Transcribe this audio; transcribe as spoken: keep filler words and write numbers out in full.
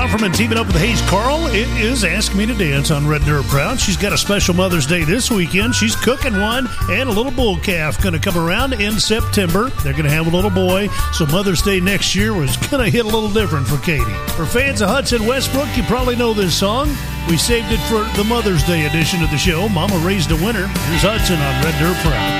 Offerman teaming up with Hayes Carl. It is Ask Me to Dance on Red Dirt Proud. She's got a special Mother's Day this weekend. She's cooking one, and a little bull calf going to come around in September. They're going to have a little boy, so Mother's Day next year was going to hit a little different for Katie. For fans of Hudson Westbrook, you probably know this song. We saved it for the Mother's Day edition of the show. Mama raised a winner. Here's Hudson on Red Dirt Proud.